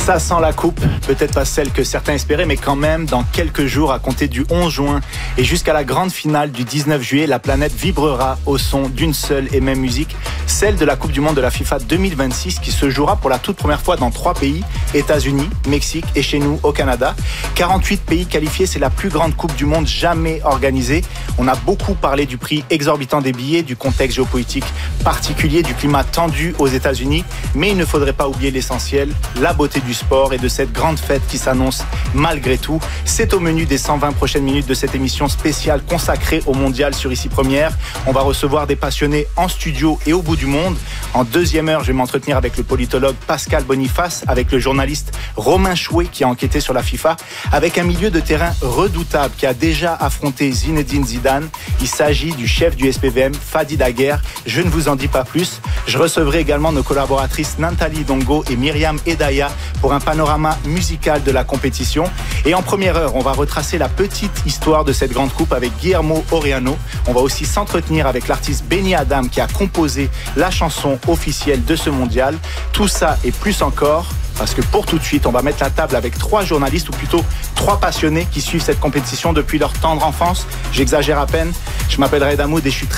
Ça sent la coupe, peut-être pas celle que certains espéraient, mais quand même, dans quelques jours, à compter du 11 juin et jusqu'à la grande finale du 19 juillet, la planète vibrera au son d'une seule et même musique, celle de la Coupe du Monde de la FIFA 2026 qui se jouera pour la toute première fois dans 3 pays, États-Unis, Mexique et chez nous au Canada. 48 pays qualifiés, c'est la plus grande Coupe du Monde jamais organisée. On a beaucoup parlé du prix exorbitant des billets, du contexte géopolitique particulier, du climat tendu aux États-Unis, mais il ne faudrait pas oublier l'essentiel, la beauté du sport et de cette grande fête qui s'annonce malgré tout. C'est au menu des 120 prochaines minutes de cette émission spéciale consacrée au mondial sur Ici Première. On va recevoir des passionnés en studio et au bout du monde. En deuxième heure, je vais m'entretenir avec le politologue Pascal Boniface, avec le journaliste Romain Chouet qui a enquêté sur la FIFA, avec un milieu de terrain redoutable qui a déjà affronté Zinedine Zidane. Il s'agit du chef du SPVM, Fadi Daguerre. Je ne vous en dis pas plus. Je recevrai également nos collaboratrices Nathalie Dongo et Myriam Edaya pour un panorama musical de la compétition. Et en première heure, on va retracer la petite histoire de cette grande coupe avec Guillermo Oriano. On va aussi s'entretenir avec l'artiste Benny Adam qui a composé la chanson officielle de ce mondial. Tout ça et plus encore, parce que pour tout de suite, on va mettre la table avec 3 journalistes, ou plutôt 3 passionnés qui suivent cette compétition depuis leur tendre enfance. J'exagère à peine. Je m'appelle Red Hamoud et je suis très